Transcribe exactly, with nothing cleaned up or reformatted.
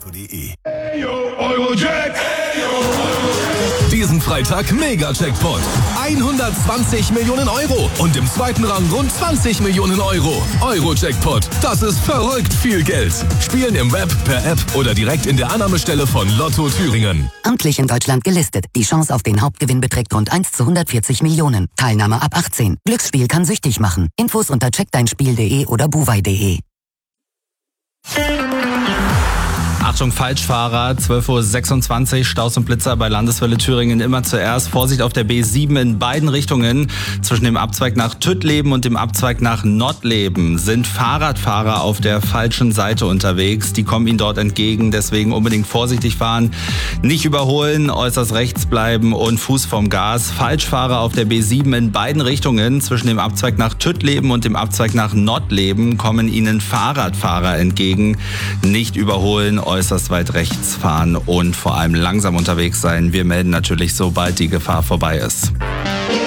punkt de. Diesen Freitag Mega-Jackpot. hundertzwanzig Millionen Euro und im zweiten Rang rund zwanzig Millionen Euro. Euro-Jackpot, das ist verrückt viel Geld. Spielen im Web, per App oder direkt in der Annahmestelle von Lotto Thüringen. Amtlich in Deutschland gelistet. Die Chance auf den Hauptgewinn beträgt rund eins zu hundertvierzig Millionen. Teilnahme ab achtzehn. Glücksspiel kann süchtig machen. Infos unter check dein spiel punkt de oder buwei punkt de. Achtung, Falschfahrer, zwölf Uhr sechsundzwanzig, Staus und Blitzer bei Landeswelle Thüringen immer zuerst. Vorsicht auf der B sieben in beiden Richtungen. Zwischen dem Abzweig nach Tüttleben und dem Abzweig nach Nottleben sind Fahrradfahrer auf der falschen Seite unterwegs. Die kommen ihnen dort entgegen, deswegen unbedingt vorsichtig fahren. Nicht überholen, äußerst rechts bleiben und Fuß vom Gas. Falschfahrer auf der B sieben in beiden Richtungen. Zwischen dem Abzweig nach Tüttleben und dem Abzweig nach Nottleben kommen ihnen Fahrradfahrer entgegen. Nicht überholen, äußerst weit rechts fahren und vor allem langsam unterwegs sein. Wir melden natürlich, sobald die Gefahr vorbei ist.